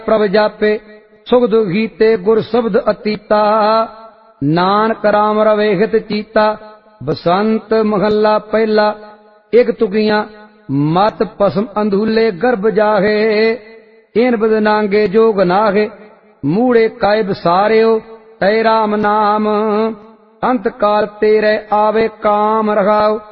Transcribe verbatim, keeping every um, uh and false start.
प्रभ जापे सुख दुखी ते गुर शब्द अतीता नानक राम रवे हित चीता। बसंत महला पहला एक तुकिया मत पसम अंधूले गर्भ जाहे इन बदनांगे जोग नाहे मूड़े कायब सारियो तै राम नाम अंत काल तेरे आवे काम रखाओ।